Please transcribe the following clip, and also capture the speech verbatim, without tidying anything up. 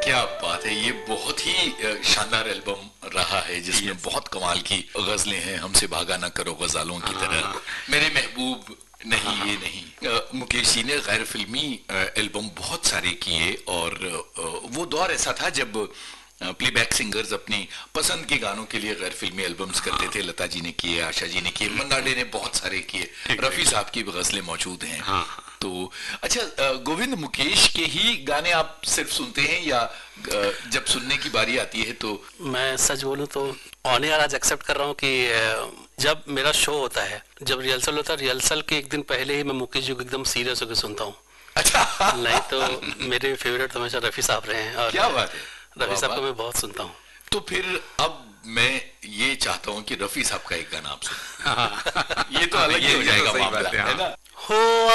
क्या बात है, ये बहुत ही शानदार एल्बम रहा है जिसमें बहुत कमाल की गजलें हैं। हमसे भागा ना करो गजालों की तरह, मेरे महबूब नहीं ये नहीं। मुकेश जी ने गैर फिल्मी एल्बम बहुत सारे किए और वो दौर ऐसा था जब प्लेबैक सिंगर्स अपनी पसंद के गानों के लिए गैर फिल्मी एल्बम्स करते थे। लता जी ने किए, आशा जी ने किए, मन्ना डे ने बहुत सारे किए, रफी साहब की भी गजलें मौजूद हैं। तो अच्छा, गोविंद मुकेश के ही गाने आप सिर्फ सुनते हैं या जब सुनने की बारी आती है तो? मैं सच बोलूं तो ऑन एयर आज एक्सेप्ट कर रहा हूं कि जब मेरा शो होता है, जब रिहर्सल होता है, रिहर्सल के एक दिन पहले ही मैं मुकेश जी को एकदम सीरियस होकर सुनता हूँ। अच्छा। नहीं तो मेरे फेवरेट तो हमेशा रफी साहब रहे हैं। और क्या बात है, रफी साहब को मैं बहुत सुनता हूँ। तो फिर अब मैं ये चाहता हूँ कि रफी साहब का एक गाना आप सुनो। ये तो अलग ही हो जाएगा मामला, है ना? हो